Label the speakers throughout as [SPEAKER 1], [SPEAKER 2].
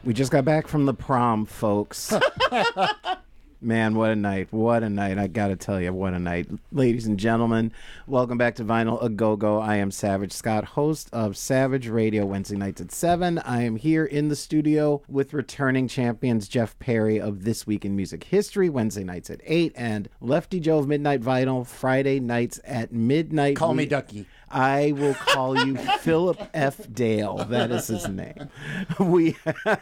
[SPEAKER 1] We just got back from the prom, folks. Man, what a night. What a night. I got to tell you, what a night. Ladies and gentlemen, welcome back to Vinyl A Go-Go. I am Savage Scott, host of Savage Radio, Wednesday nights at 7. I am here in the studio with returning champions Jeff Perry of This Week in Music History, Wednesday nights at 8, and Lefty Joe of Midnight Vinyl, Friday nights at midnight.
[SPEAKER 2] Call me Ducky.
[SPEAKER 1] I will call you Philip F. Dale. That is his name. We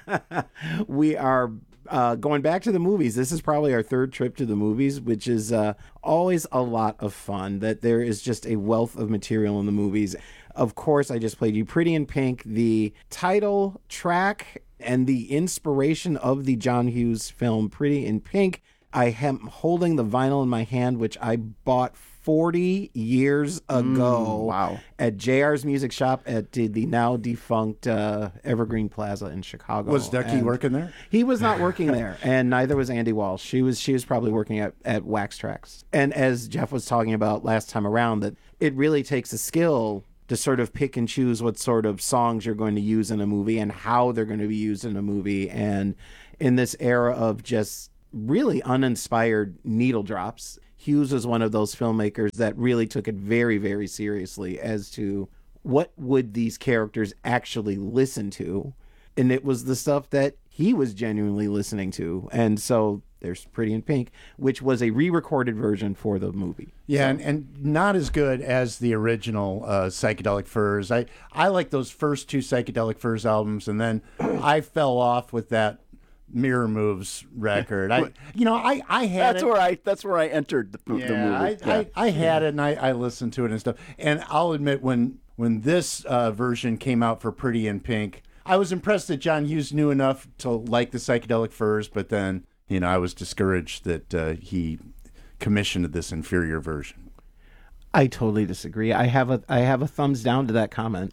[SPEAKER 1] are going back to the movies. This is probably our third trip to the movies, which is always a lot of fun. That there is just a wealth of material in the movies. Of course, I just played you Pretty in Pink, the title track and the inspiration of the John Hughes film Pretty in Pink. I am holding the vinyl in my hand, which I bought 40 years ago at JR's Music Shop at the now defunct Evergreen Plaza in Chicago.
[SPEAKER 2] Was Ducky working there?
[SPEAKER 1] He was not working there, and neither was Andy Walsh. She was probably working at Wax Trax. And as Jeff was talking about last time around, that it really takes a skill to sort of pick and choose what sort of songs you're going to use in a movie and how they're going to be used in a movie. And in this era of just really uninspired needle drops, Hughes was one of those filmmakers that really took it very, very seriously as to what would these characters actually listen to. And it was the stuff that he was genuinely listening to. And so there's Pretty in Pink, which was a re-recorded version for the movie.
[SPEAKER 2] Yeah, and not as good as the original Psychedelic Furs. I like those first two Psychedelic Furs albums, and then I fell off with that Mirror Moves record. I had
[SPEAKER 3] that's where I entered the movie.
[SPEAKER 2] I had it, and I listened to it and stuff. And I'll admit, when this version came out for Pretty in Pink, I was impressed that John Hughes knew enough to like the Psychedelic Furs, but then I was discouraged that he commissioned this inferior version.
[SPEAKER 1] I totally disagree. I have a thumbs down to that comment.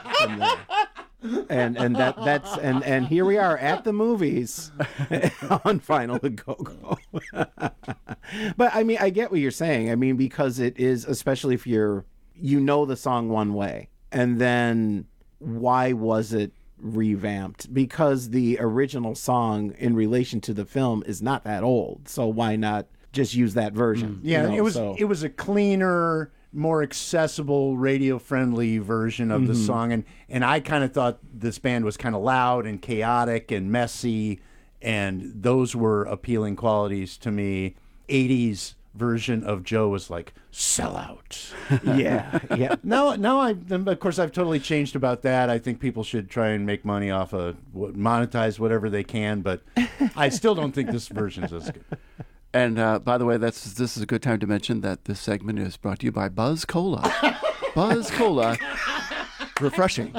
[SPEAKER 1] And here we are at the movies on Vinyl A Go-Go. But I mean, I get what you're saying. I mean, because it is, especially if you know the song one way, and then why was it revamped? Because the original song in relation to the film is not that old, so why not just use that version?
[SPEAKER 2] Yeah, it was a cleaner, more accessible, radio-friendly version of the song. And I kind of thought this band was kind of loud and chaotic and messy, and those were appealing qualities to me. 80s version of Joe was like, sell out.
[SPEAKER 1] Yeah.
[SPEAKER 2] Now, of course, I've totally changed about that. I think people should try and make money off of monetize whatever they can, but I still don't think this version is as good.
[SPEAKER 3] And by the way, this is a good time to mention that this segment is brought to you by Buzz Cola. Buzz Cola, refreshing.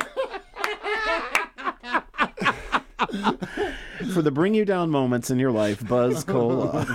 [SPEAKER 1] For the bring you down moments in your life, Buzz Cola.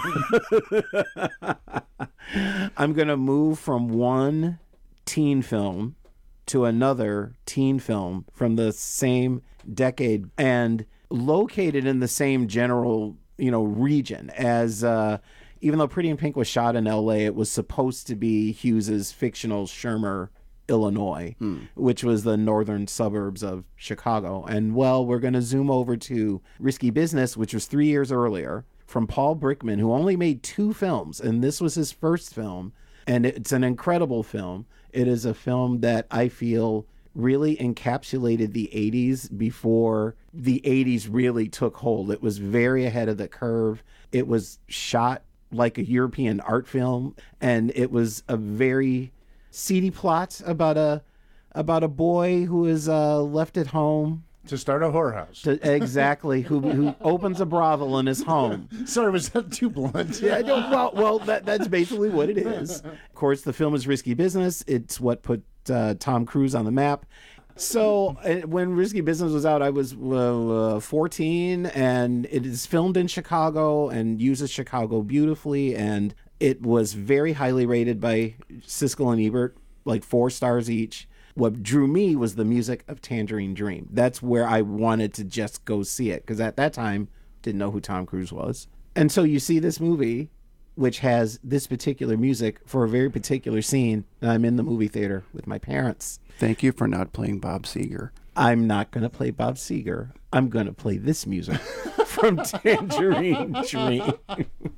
[SPEAKER 1] I'm going to move from one teen film to another teen film from the same decade and located in the same general region as even though Pretty in Pink was shot in LA, it was supposed to be Hughes's fictional Shermer, Illinois, which was the northern suburbs of Chicago. And we're going to zoom over to Risky Business, which was 3 years earlier, from Paul Brickman, who only made 2 films, and this was his first film, and it's an incredible film. It is a film that I feel really encapsulated the 80s before the 80s really took hold. It was very ahead of the curve. It was shot like a European art film, and it was a very seedy plot about a boy who is left at home
[SPEAKER 2] to start a whorehouse.
[SPEAKER 1] Exactly, who opens a brothel in his home.
[SPEAKER 2] Sorry, was that too blunt?
[SPEAKER 1] Yeah, that's basically what it is. Of course, the film is Risky Business. It's what put Tom Cruise on the map. So when Risky Business was out, I was 14, and it is filmed in Chicago and uses Chicago beautifully, and it was very highly rated by Siskel and Ebert, like 4 stars each. What drew me was the music of Tangerine Dream. That's where I wanted to just go see it, because at that time, didn't know who Tom Cruise was. And so you see this movie, which has this particular music for a very particular scene, and I'm in the movie theater with my parents.
[SPEAKER 3] Thank you for not playing Bob Seger.
[SPEAKER 1] I'm not going to play Bob Seger. I'm going to play this music from Tangerine Dream.